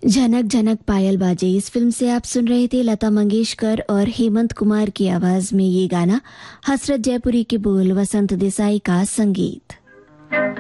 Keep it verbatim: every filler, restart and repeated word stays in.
झनक झनक पायल बाजे, इस फिल्म से आप सुन रहे थे लता मंगेशकर और हेमंत कुमार की आवाज में ये गाना। हसरत जयपुरी के बोल, वसंत देसाई का संगीत।